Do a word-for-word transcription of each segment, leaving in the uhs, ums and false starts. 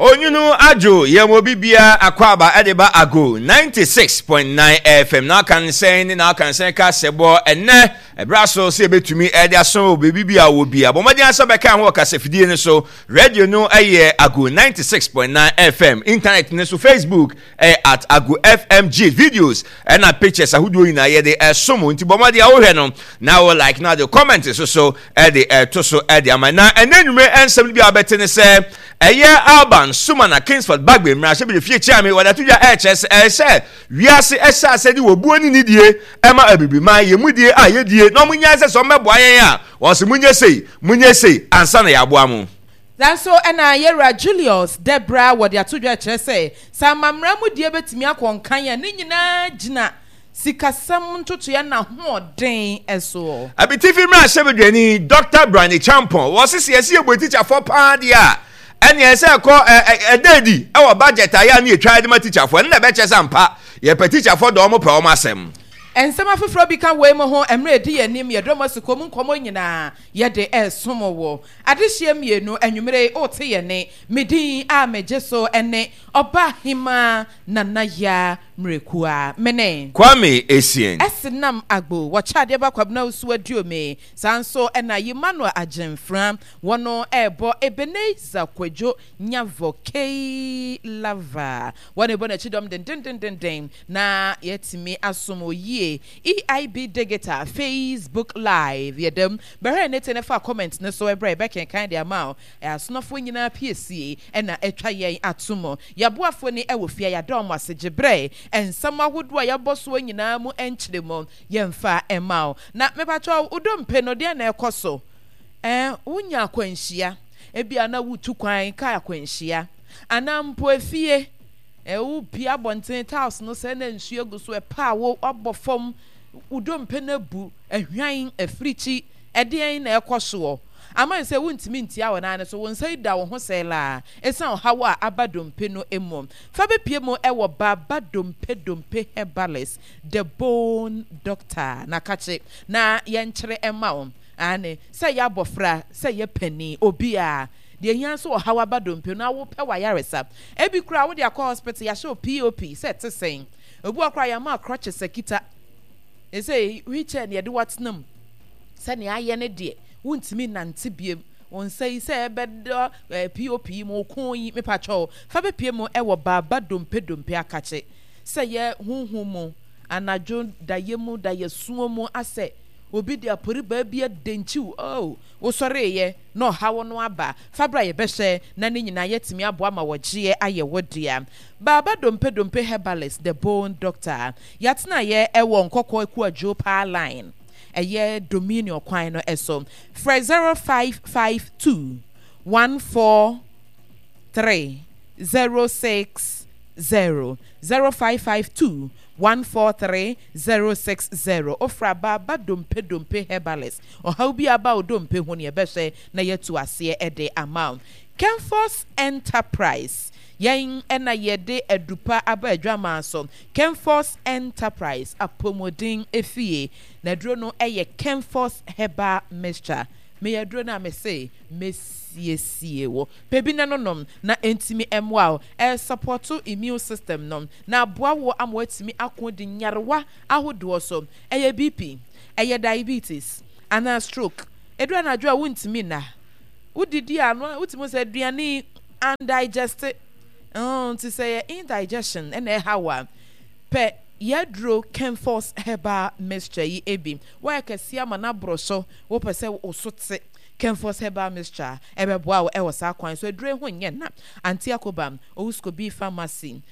Onyunu ajo yemo bibia akwaba edeba ago ninety-six point nine F M na kan say ni na kan say ka sebo enne ebraso se betumi ede aso bibia wo bia bomadi aso be kan ho kasafidie ni so radio no eye ago ninety-six point nine F M internet ni so Facebook eh, at ago F M G videos and na pictures ahudo ina ye de esomo nti bomadi a wo hwe no na wo like na the comment so so e de to so e de amana enenwume ensem bia betene say eye Alban Sumana Kingsford Bagbe mrashe be fie chia me wadatu ja H S eh say wiase esa asedi wo buoni ni die ema abibi man ye mudie a ye die no munya se so mebo ayen a won se munye sei munye sei ansa na ya boa mu dan so ena Yera Julius Debra wodi atudwa kire say samamra mudie betimi akonkan ya ni nyina gina sikasam ntoto ya na ho den eso abitifi mrashe be dwani Doctor Brani Champon wo se se ese ebo teacher for pa dia eni ese ko ededi e wo budget aya na etwa de ma teacher for na be che sampa ye pe teacher for do mo pa o masem ensem afoforo bi kan we mo ho emre di yanim ye do masiko mu nkomo nyina ye de esomo wo adehye mienu anwumere o te ye ne medin a mejeso ene oba hima nanaya mrekua mene Kwame Esien esinam agbo wo chade ba kwabna usu aduo me sanso ena yimano agemfra wono ebo Ebenezer Kwadwo nyavo kei lava wone bona chidom den den den den den na yetimi asomo yi E I B Digital Facebook Live yedem behere nete ne fa comment ne so ebre be ken kan dia ma asnofo nyina P S C e na etwa yen atomo yaboafo ni e wo fia ya dom asegebre ensama hodo a yaboso nyina mu enchiremo yemfa emao na mebacho udompe no de na ekoso eh unya akwanhia e bia na wutu kwan ka akwanhia anampo efie e u pia bonten house no se na nsu eguso e pa wo obofom udompe na bu ehwan africhi e de na ekoso ama se wuntimi ntia wona ne so won sai da wo ho sai la esan hawa abadompe no emo fa be pie mo e wo baba dompe dompe herbales the bone doctor na kache na ye nkyere ema wo ane sai ya bofra sai ye pani obia de hian so hawa badompe no awo pe wa yaresa e bi kura wo de akọ hospital ya show P O P set sen obu akra ya ma crutches sekita e say wheelchair ne de watnam se ne aye ne de wuntimi nante biem on say say bedo P O P mo kon yi me pacho fa be pie mo e wo baba dompe dompe akache se ye hunhun mo anajo dayemu dayesuo mo ase obi dia pori ba bia denchiu oh wo sore ye no hawo no aba fabra ye behye na ne nyina yetimi abo ama wogye aye wodia baba dompe dompe herbalist the bone doctor yatna ye ewo nkokọ eku adwo pa line eye dominion kwan no eso fra zero five five two one four three zero six zero zero five five two one four three zero six zero ofra baba dompe dompe herbalist o how bi aba dompe ho ne be hwe na yetu ase e de amount Kemforce Enterprise yen ena yede edupa aba adwama so Kemforce Enterprise apomodin efie na dro no eye Kemforce herbal mixture me yadro na me say mesiesie wo pebi na nonom na entimi emwa e support immune system nom na aboa wo amwa timi akodi nyarwa ahodo so eye B P eye diabetes ana stroke edro na adwo wuntimi na udidi anu utimo se aduane undigested oh to say indigestion and e hawa pe yadro Kemforce herbal mixture yi ebi wa kasia mana broso wo pese osote Kemforce herbal mixture ebeboa e wosa kwan so adure ho nye na antiakobam Owuskobi pharmacy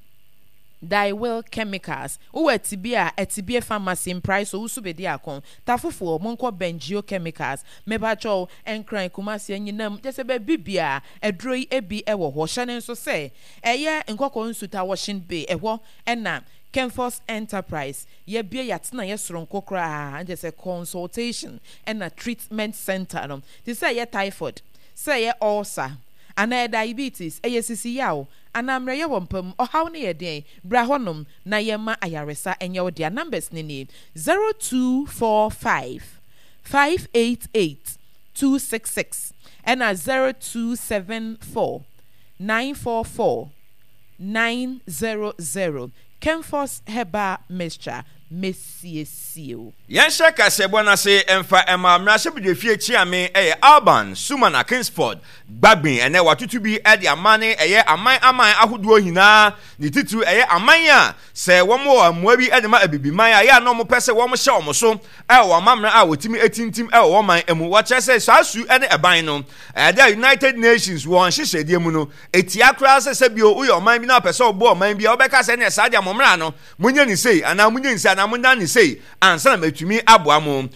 Daiwell Chemicals uwe tibia etibia pharmacy in price so bedi akon tafofo monko Bengio Chemicals mebacho enkran kumasi anyinam jese be bibia edroi ebi ewo ho hye nso se eye nkoko nsuta washing bay ewo ena Kemforce Enterprise ye bia yatena ye soronko kra jese consultation ena treatment center no ti say ye typhoid say ye ulcer ana diabetes eye sisi yawo ana mre ye wompam ohaw ne ye den bra honom na ye ma ayaresa enye wo dia numbers ne ni zero two four five five eight eight two six six and a zero two seven four nine four four nine zero zero. Kemfos Herbal Mixture. Messie Seal. Yansha Casebona say, and for Emma Mrashabidi Chiame, a Alban, Sumana, Kingsford, Bagbin, and there were to be at the money, a year, a mine, a mine, a hoodwo hina, the titu, a year, a mine, say one more, and maybe at the Mabi Maya, ya no more person, one more show, so, our mamma, our team, eighteen team, our woman, and what I say, so I sue any a bino, and the United Nations one, she said, Diamuno, a tiacras, a sebio, we are mine up a so boy, maybe Obecas and a Sadia Momrano, Munyan say, and now Munyan say, and Mundani say, and some to me abuamu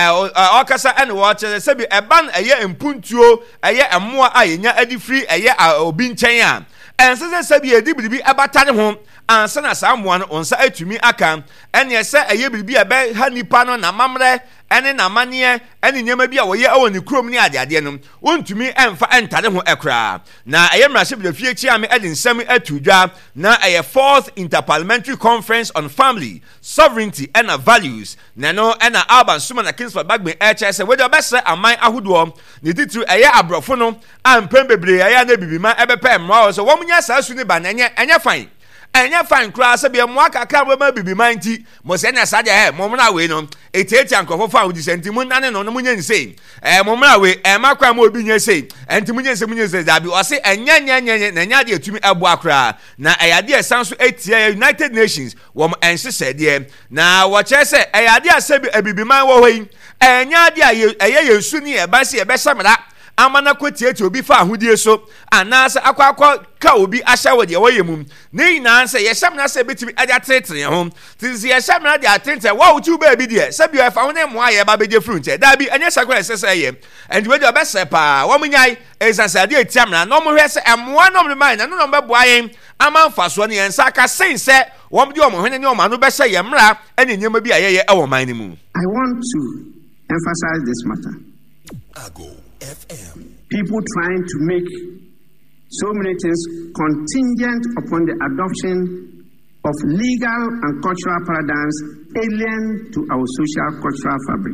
I okasa and watch say be a ban a year in puntuo a year and more ayenya adi free a year obi nchen a and say say be edi bibi abatane ho and sana someone on say to me aka and ye say a year bibi aba ha nipa no na mamre ene na mane ene nyema bi a wo ye awon ni krom ni ade ade no wontumi emfa entade ho ekra na ayemrahye bi fie chi ame ade nsam atudwa na a fourth interparliamentary conference on family sovereignty and values na no ena Alban Sumana Kingsford Bagbin H S we do bese aman ahodo ne titu eye abrofo no ampem bebre aya na bibima ebepe mra so wo munya sasu ni ba na enye enye fine enya fan kra se bia mo akaka we ma bibi manti mo se na sadia he mo mna we no etieti ankofo fa udi senti mo nane no no munye nse eh mo mna we e makwa ma obi nye se enti munye nse munye nse da bi o se enya nya nya na nya de etumi abo akra na eyade esanso etia United Nations wo mo ense se de na wo che se eyade asebi abibi man wo hoyi enya de eye yesu ni e ba se e be samra amana kwetieti obi fa ahodie so anasa akwa akwa ka obi ahya wo de woyemum ne nyina se ye hyamna se betimi aja tretre ho tinzi ye hyamna de atrente wa utu ba bi de se bi fa ho ne mo aye ba beje frunche da bi anya sakwa se se ye and we do be se pa wo munyai esansade etiamna no mo hwe se emwa no mo man na no be boa yen amanfa so ne yensa ka sense wo mo de wo mo hwe ne o ma no be se ye mra ene nyema bi aye ye e wo man ni mu. I want to emphasize this matter. Ago F M. People trying to make so many things contingent upon the adoption of legal and cultural paradigms alien to our social cultural fabric.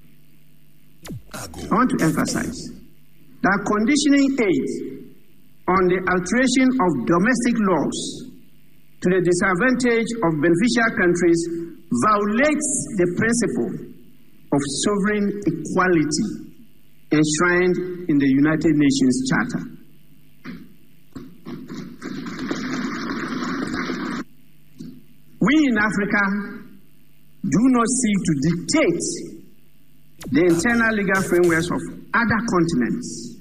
I want to emphasize that conditioning aid on the alteration of domestic laws to the disadvantage of beneficial countries violates the principle of sovereign equality enshrined in the United Nations Charter. We in Africa do not seek to dictate the internal legal frameworks of other continents,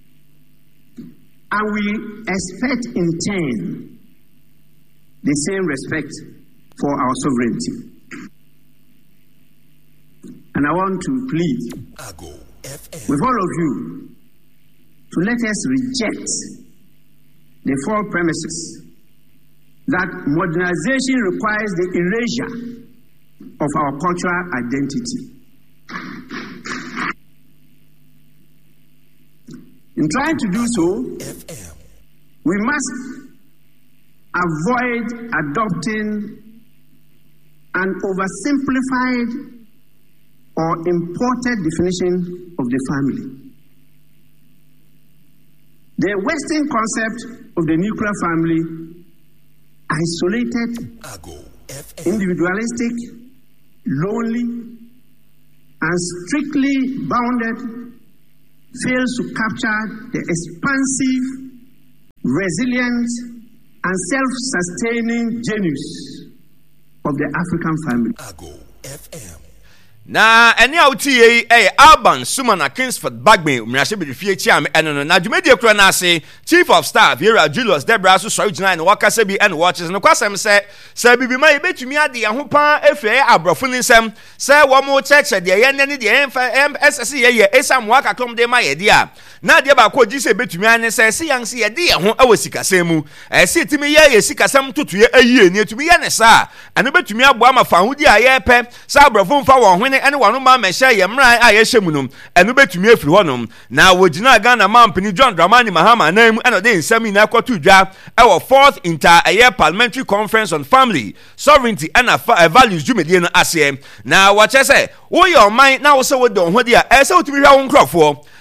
and we expect in turn the same respect for our sovereignty. And I want to plead with all of you to let us reject the false premises that modernization requires the erasure of our cultural identity. In trying to do so, we must avoid adopting an oversimplified or imported definition of the family. The Western concept of the nuclear family, isolated, individualistic, lonely, and strictly bounded, fails to capture the expansive, resilient, and self-sustaining genius of the African family. Na eni autie eh Alban Sumana Kingsford Bagbin mrahye be fie chi am eno no na dwumedie kro na ase Chief of Staff Vera Julius Debra so sorry gina na wakasa bi and watches no kwasem se se bibima ye betumi ade ye ho pa efie abrofo ni nsem se wo mo cheche de ye ne de emfa S S ye ye esam waka kom de ma ye de a na de ba ko gi se betumi ane se se yang se ye de ye ho awasikasem mu e se timi ye ye sikasem totoye ayie ni etumi ye ne sa ane betumi abo ama fa hodi a ye pe sa abrofo mfa wo hwene ene wanu ma mesha ye mran a ye hyemunum eno betumi afiri honum na wogina Ghana mampini John Dramani Mahama na mu eno de nsami na akoto dwa e wo fourth inter a year parliamentary conference on family sovereignty and values jumedie no ase na wa che se wo ye oman na wo se wo don ho dia e se otumi hwa wo nkrofo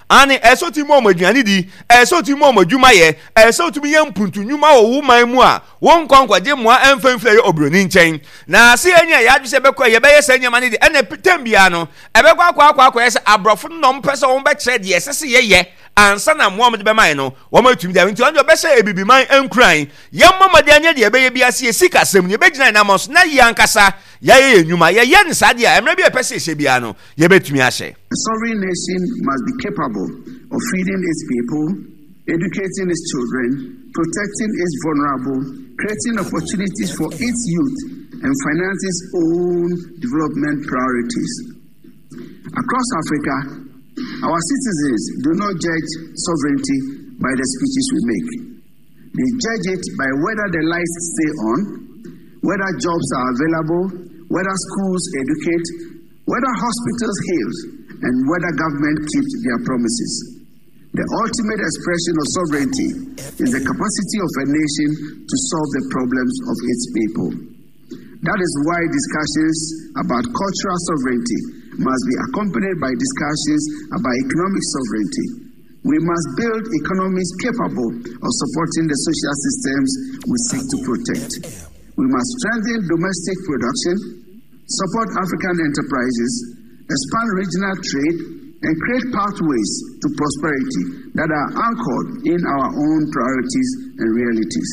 ane eso ti mo maduane di eso ti mo madwuma ye eso ti yam puntu nwuma wo woman mu a won konkwaje moa emfamfle ye obroni nchen na se anya ya adwese bekọ ye beye se nyama ne di ene pitambia no ebekwa akwa akwa akwa ye se abrofo no mpese won be kire de ye sese ye ye ansa na moa mo de be man no wo ma tumi dia nti onjo be se ebibiman enkran yamma made anya de ye beye bia se sika sem ne be gina na mos na ye ankasa ya ye nyuma ye ye nsa de a emre bi epese se bia no ye betumi ahye. A sovereign nation must be capable of feeding its people, educating its children, protecting its vulnerable, creating opportunities for its youth, and financing its own development priorities. Across Africa, our citizens do not judge sovereignty by the speeches we make. They judge it by whether the lights stay on, whether jobs are available, whether schools educate, whether hospitals heal, and whether government keeps their promises. The ultimate expression of sovereignty is the capacity of a nation to solve the problems of its people. That is why discussions about cultural sovereignty must be accompanied by discussions about economic sovereignty. We must build economies capable of supporting the social systems we seek to protect. We must strengthen domestic production, support African enterprises, expand regional trade, and create pathways to prosperity that are anchored in our own priorities and realities.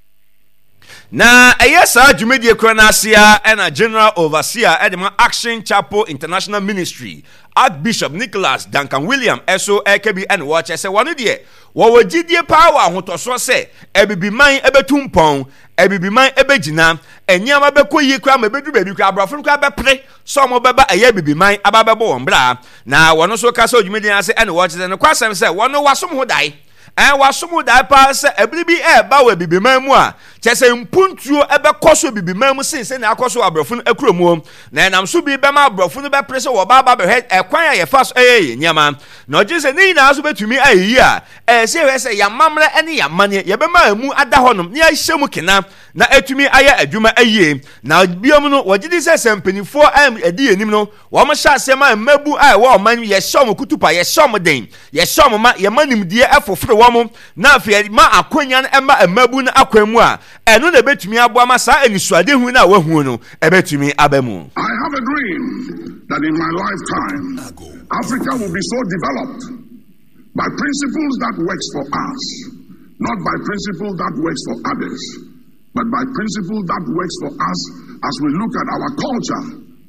Na ayesa jumedie kronasia and a general overseer at the Action Chapel International Ministry, Archbishop Nicholas Duncan William eso ekb and watch say one die wo wagidie power ahotoso say ebibiman ebetumpon ebibiman ebegina enyama bekoyi kra ma bedu bebi kra abrafo kra bepre so mo beba eye bibiman ababebo wombra na wono so kasa jumedie ase and watch say no kwasem say wono wasom ho dai and wasumu da pass ebribi e ba we bibiman mu a chese mpuntuo ebe koso bibiman mu sense na akoso abrofo akromu na enam so bi be ma abrofo no be prese wo ba ba be ekwan ya fa so eh nyama na ojise ni na so betumi ayi a eh se we se ya mamre ene ya mane ye be ma mu ada honom ne ahyemu kena na etumi aya adwuma ayi na biom no wogidi se sempanifo am edi enim no wo mo sha asema mabu a wo man ye shom kutupa ye shom den ye shom ma ye manimdie afoforo na afia ma akonya na ema emabu na akwemu a eno na betumi aboa ma sa enisuade hu na wahu no ebetumi abamu. I have a dream that in my lifetime Africa will be so developed by principles that works for us, not by principles that works for others, but by principles that works for us as we look at our culture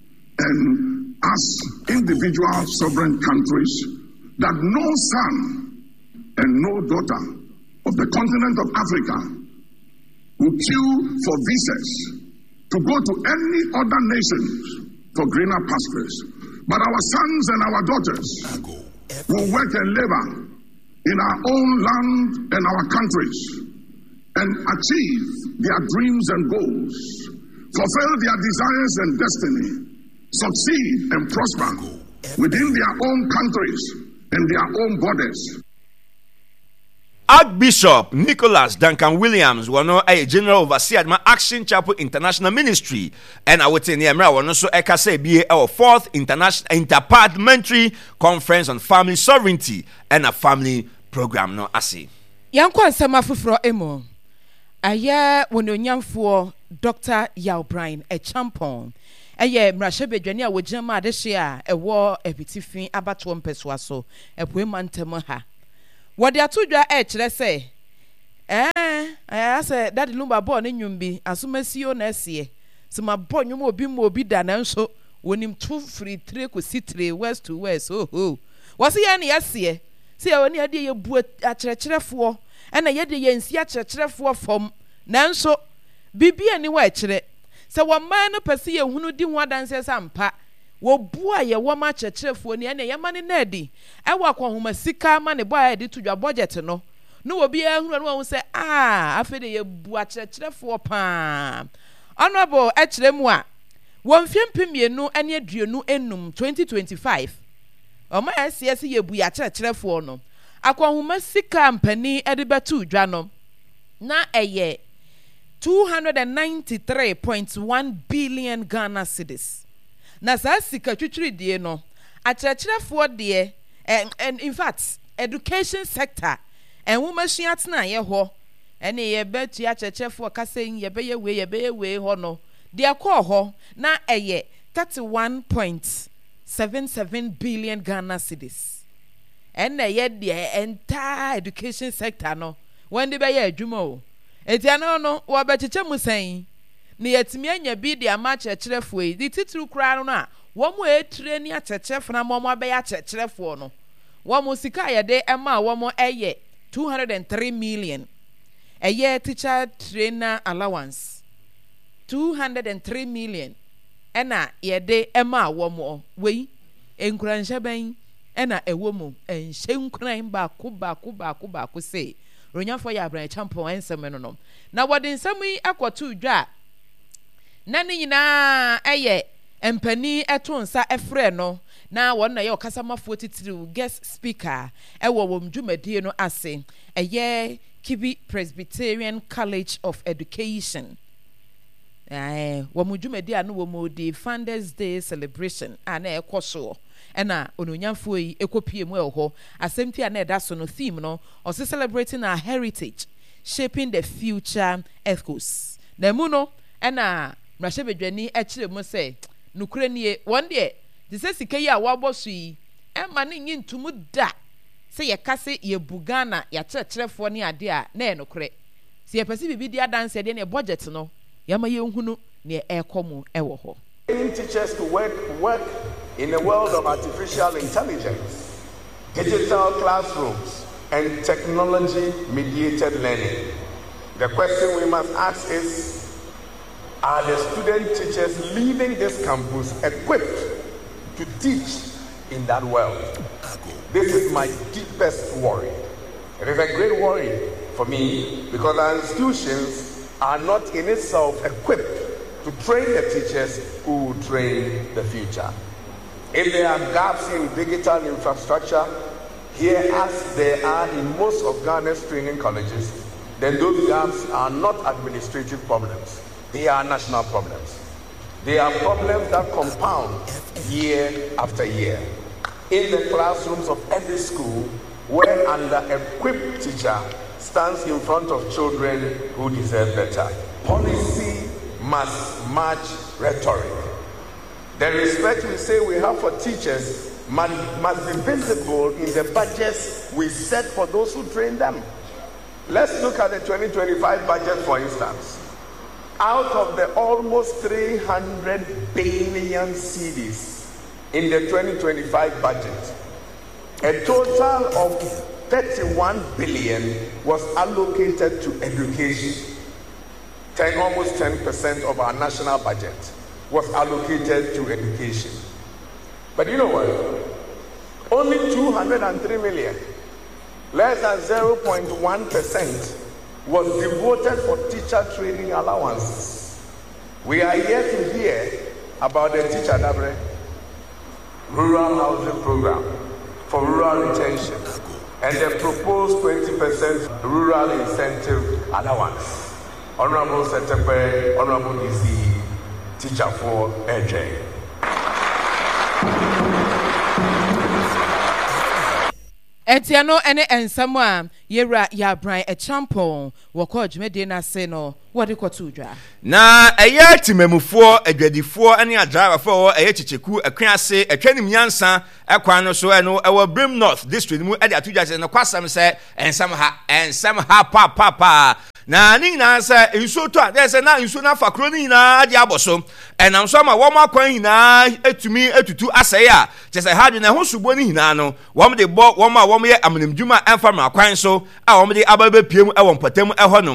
and as individual sovereign countries, that no son and no daughter of the continent of Africa will queue for visas to go to any other nations for greener pastures. But our sons and our daughters will work and labor in our own land and our countries and achieve their dreams and goals, fulfill their desires and destiny, succeed and prosper within their own countries and their own borders. Archbishop Nicholas Duncan Williams wano a general overseer at my Action Chapel International Ministry and I would say near Mra wano so eka say be our fourth international interparliamentary conference on family sovereignty and a family program no asi. Yanko ansema fufuro emo. Aye wononyamfo Doctor Yaw Brian e champon. Aye mrashebe dwane a wogema adehye a ewo ebitifin abato mpeswa so epwe mantemo ha. Wadi atudwa e kire se eh eh say daddy lumba bo ne nwumbi asomasiyo na ese se ma bo nwum obi mo obi da na nso wonim two free three ko sitre west to west oh oh wasi ya ne ese se ya woni ade ye bu akyerɛkyerɛfo ɛna ye de ye nsi akyerɛkyerɛfo fom na nso bibia ni wa kire se wo man no pese ye hunu di ho adanse sampa wo bua ye wo ma kyerɛkyerɛfo ni ɛna ye mane na adi ɛwa kwahoma sika ma ne boy ade tudwa budget no no obi ehunu no wo se ah afede ye bua kyerɛkyerɛfo pa honorable ɛkyerɛmu a wo mfempem mienu ɛne aduonu enum twenty twenty-five Oma S S ye bu ya kyerɛkyerɛfo no akwahoma sika mpani ede betu dwa no na eye two hundred ninety-three point one billion Ghana cedis na sa sika twitwiri die no akyerɛkyerɛfo de and, and in fact education sector and wo masua tena ye ho ene ye betu ya chechefo kasa ye be ye we ye be ye we ho no de akọ ho na eye thirty-one point seven seven billion Ghana cedis and ye the entire education sector no when de be ye adwuma o etiano no wo becheche musan ni yetimi anya bi de ama chechefo yi di titru kra no na wo mo etre ni chechefo na mo mo be ya chechefo no wo mo sika ye de ema wo mo eye two hundred three million a year teacher trainer allowance two hundred three million ena ye de ema wo mo we enkuranhye ban ena ewo mu enhye nkuran ba ko ba ko ba ko ba ko say ronyafo ya abran champion ensem no no na wode nsem yi akoto dwa na ni nyina eye empani eto nsa efre no na won na ye okasamafo titiri guest speaker ewo wom dwumadie no ase eye Kibi Presbyterian College of Education eh wom dwumadie anu wom di Founders Day celebration ana ekoso ena ononyamfo yi ekopie mu eho asemti ana eda so no theme no also celebrating our heritage, shaping the future ethos na mu no ena mrahebedwani ekire mu se nukure nie won de de se sika yi a wabosu yi ema ne nyi ntumu da se ye kase ye bugana ya kyerkyerefo ne ade a na enukure se ye pese bibi dia dance de ne budget no yama ye nhunu ne ekomu ewo ho. Training teachers to work work in a world of artificial intelligence, digital classrooms, and technology-mediated learning. The question we must ask is, are the student teachers leaving this campus equipped to teach in that world? This is my deepest worry. It is a great worry for me because our institutions are not in itself equipped to train the teachers who will train the future. If there are gaps in digital infrastructure, here as there are in most of Ghana's training colleges, then those gaps are not administrative problems. They are national problems. They are problems that compound year after year. In the classrooms of every school, where an under-equipped teacher stands in front of children who deserve better. Policy must match rhetoric. The respect we say we have for teachers must, must be visible in the budgets we set for those who train them. Let's look at the twenty twenty-five budget, for instance. Out of the almost three hundred billion cedis in the twenty twenty-five budget, a total of thirty-one billion was allocated to education. ten, almost ten percent of our national budget was allocated to education. But you know what? Only two hundred three million, less than zero point one percent, was devoted for teacher training allowances. We are here to hear about the Teacher Dabre rural housing program for rural retention and the proposed twenty percent rural incentive allowance. Honorable Secretary, Honorable D C, Teacher for A J. Etiano ene ensamo a yera ya bran e champon woko dwumede na se no wode koto dwa na eya timemufo adwadifo ane adrabafo eye chicheku akwease atwanim nyansa ekwan no so eno ewo Brim North district mu ade atudwa se no kwasam se ensam ha ensam ha pa pa pa na ni na se enso to a se na enso na fakro ni na ade aboso enam so ma wo makwan hina etumi etutu aseye a chese hadu na ho subo ni hina no wo de bo wo ma wo ye amnimdwuma emfa ma kwan so a wo de ababe piem e wo mpatam e ho no